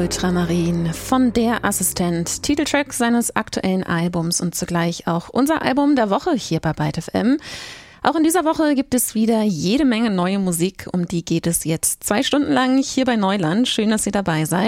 Ultramarin von Der Assistent, Titeltrack seines aktuellen Albums und zugleich auch unser Album der Woche hier bei Byte FM. Auch in dieser Woche gibt es wieder jede Menge neue Musik, um die geht es jetzt 2 Stunden lang hier bei Neuland. Schön, dass ihr dabei seid.